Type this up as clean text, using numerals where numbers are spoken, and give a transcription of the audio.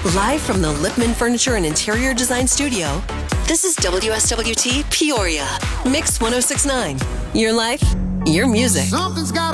Live from the Lipman Furniture and Interior Design Studio, this is WSWT Peoria. Mix 1069. Your life, your music. Something's got